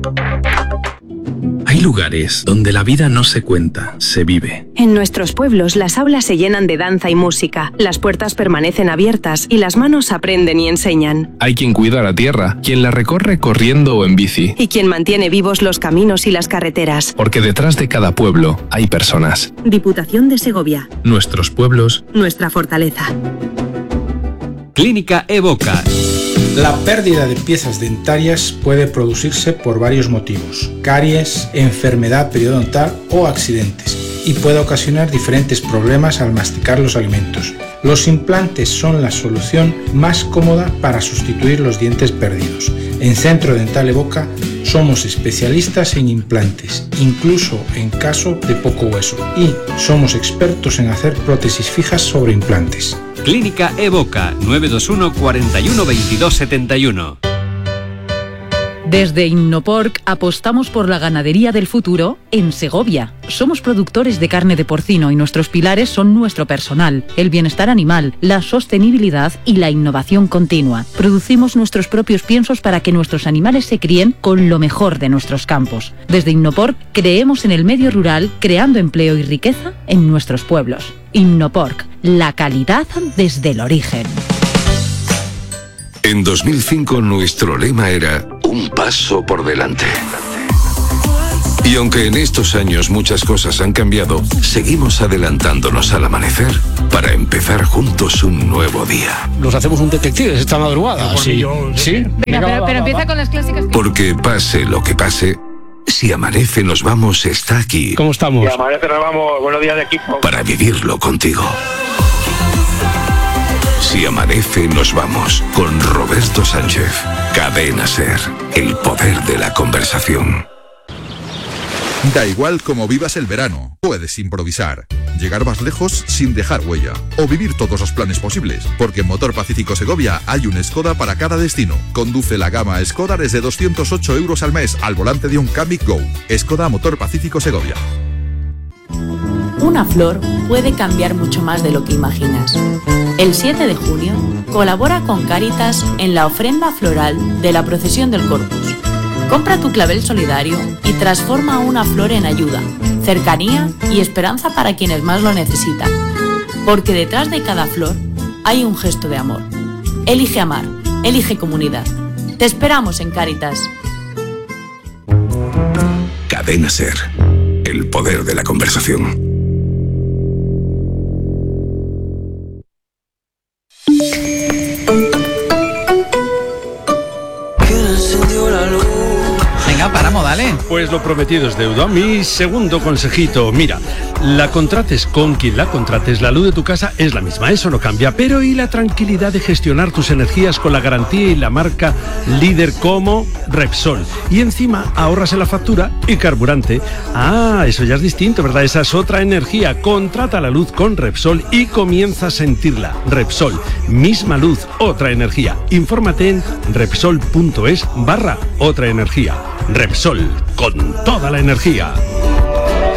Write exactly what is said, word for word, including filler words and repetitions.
Hay lugares donde la vida no se cuenta, se vive. En nuestros pueblos las aulas se llenan de danza y música, las puertas permanecen abiertas y las manos aprenden y enseñan. Hay quien cuida la tierra, quien la recorre corriendo o en bici. Y quien mantiene vivos los caminos y las carreteras. Porque detrás de cada pueblo hay personas. Diputación de Segovia. Nuestros pueblos. Nuestra fortaleza. Clínica Evoca. La pérdida de piezas dentarias puede producirse por varios motivos: caries, enfermedad periodontal o accidentes, y puede ocasionar diferentes problemas al masticar los alimentos. Los implantes son la solución más cómoda para sustituir los dientes perdidos. En Centro Dental Evoca somos especialistas en implantes, incluso en caso de poco hueso, y somos expertos en hacer prótesis fijas sobre implantes. Clínica Evoca, nueve dos uno, cuarenta y uno, veintidós setenta y uno. Desde Innoporc apostamos por la ganadería del futuro en Segovia. Somos productores de carne de porcino y nuestros pilares son nuestro personal, el bienestar animal, la sostenibilidad y la innovación continua. Producimos nuestros propios piensos para que nuestros animales se críen con lo mejor de nuestros campos. Desde Innoporc creemos en el medio rural, creando empleo y riqueza en nuestros pueblos. Innoporc, la calidad desde el origen. En dos mil cinco nuestro lema era un paso por delante. Y aunque en estos años muchas cosas han cambiado, seguimos adelantándonos al amanecer para empezar juntos un nuevo día. Nos hacemos un detective esta madrugada. Sí. ¿Sí? Venga, Venga, pero, va, pero va, empieza va. con las clásicas. Porque pase lo que pase, Si Amanece Nos Vamos está aquí. ¿Cómo estamos? Si Amanece Nos Vamos, buenos días de equipo. Para vivirlo contigo. Si Amanece Nos Vamos, con Roberto Sánchez. Cadena SER, el poder de la conversación. Da igual cómo vivas el verano, puedes improvisar, llegar más lejos sin dejar huella, o vivir todos los planes posibles, porque en Motor Pacífico Segovia hay un Skoda para cada destino. Conduce la gama Skoda desde doscientos ocho euros al mes al volante de un Kamiq Go. Skoda Motor Pacífico Segovia. Una flor puede cambiar mucho más de lo que imaginas. El siete de junio colabora con Cáritas en la ofrenda floral de la procesión del Corpus. Compra tu clavel solidario y transforma una flor en ayuda, cercanía y esperanza para quienes más lo necesitan. Porque detrás de cada flor hay un gesto de amor. Elige amar, elige comunidad. Te esperamos en Cáritas. Cadena SER, el poder de la conversación. Paramos, dale. Pues lo prometido es deuda. Mi segundo consejito, mira, la contrates con quien la contrates, la luz de tu casa es la misma, eso no cambia, pero y la tranquilidad de gestionar tus energías con la garantía y la marca líder como Repsol. Y encima ahorras en la factura y carburante. Ah, eso ya es distinto, ¿verdad? Esa es otra energía. Contrata la luz con Repsol y comienza a sentirla. Repsol, misma luz, otra energía. Infórmate en repsol punto es barra otra energía. Repsol, con toda la energía.